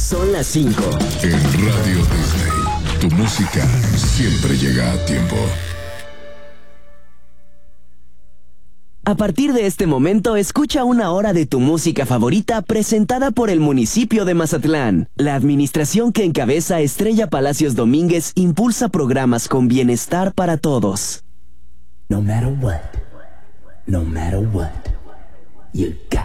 Son las 5. En Radio Disney, tu música siempre llega a tiempo. A partir de este momento, escucha una hora de tu música favorita presentada por el municipio de Mazatlán. La administración que encabeza Estrella Palacios Domínguez impulsa programas con bienestar para todos. No matter what, you got